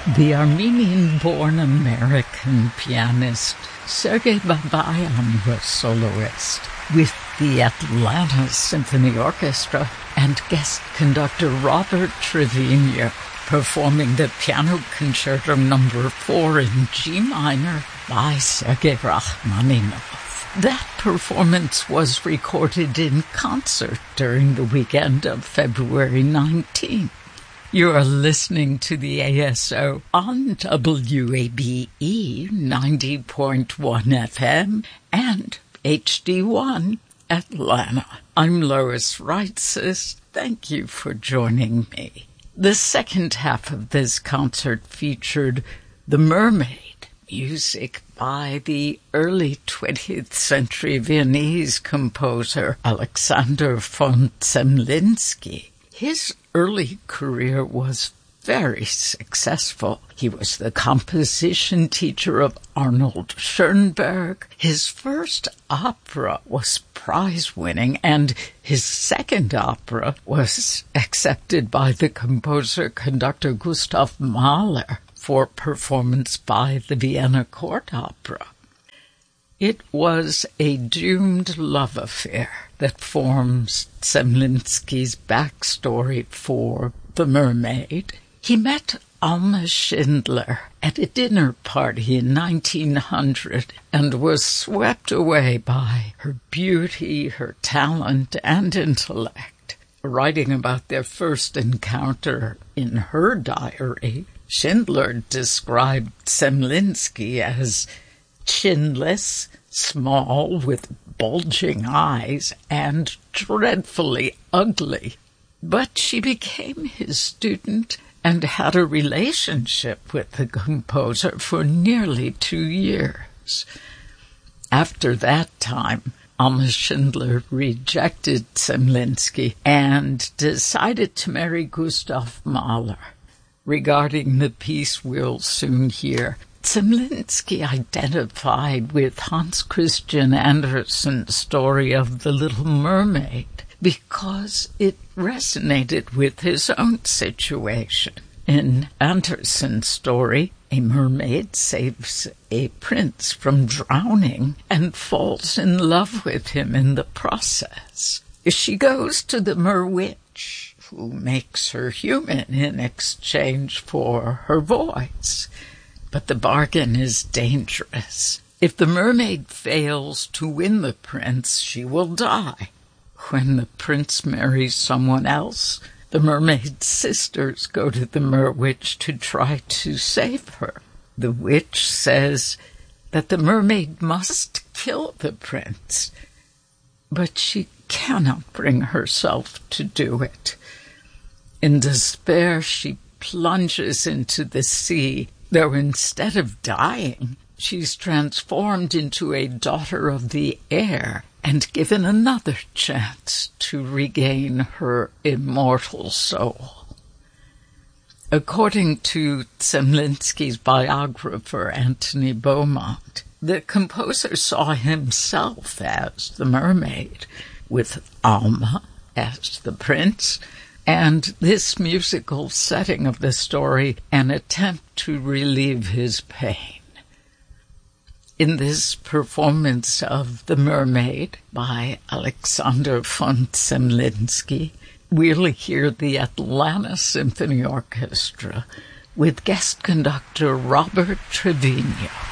The Armenian-born American pianist Sergei Babayan was soloist with the Atlanta Symphony Orchestra and guest conductor Robert Trevino performing the Piano Concerto No. 4 in G minor by Sergei Rachmaninoff. That performance was recorded in concert during the weekend of February 19th. You are listening to the ASO on WABE 90.1 FM and HD1 Atlanta. I'm Lois Reitzes. Thank you for joining me. The second half of this concert featured The Mermaid, music by the early 20th century Viennese composer Alexander von Zemlinsky. His early career was very successful. He was the composition teacher of Arnold Schoenberg. His first opera was prize-winning, and his second opera was accepted by the composer-conductor Gustav Mahler for performance by the Vienna Court Opera. It was a doomed love affair that forms Zemlinsky's backstory for The Mermaid. He met Alma Schindler at a dinner party in 1900 and was swept away by her beauty, her talent, and intellect. Writing about their first encounter in her diary, Schindler described Zemlinsky as chinless, small, with bulging eyes, and dreadfully ugly. But she became his student and had a relationship with the composer for nearly 2 years. After that time, Alma Schindler rejected Zemlinsky and decided to marry Gustav Mahler. Regarding the piece we'll soon hear, Zemlinsky identified with Hans Christian Andersen's story of The Little Mermaid because it resonated with his own situation. In Andersen's story, a mermaid saves a prince from drowning and falls in love with him in the process. She goes to the merwitch, who makes her human in exchange for her voice. But the bargain is dangerous. If the mermaid fails to win the prince, she will die. When the prince marries someone else, the mermaid's sisters go to the merwitch to try to save her. The witch says that the mermaid must kill the prince, but she cannot bring herself to do it. In despair, she plunges into the sea, though instead of dying, she's transformed into a daughter of the air and given another chance to regain her immortal soul. According to Zemlinsky's biographer, Anthony Beaumont, the composer saw himself as the mermaid, with Alma as the prince, and this musical setting of the story an attempt to relieve his pain. In this performance of The Mermaid by Alexander von Zemlinsky, we'll hear the Atlanta Symphony Orchestra with guest conductor Robert Trevino.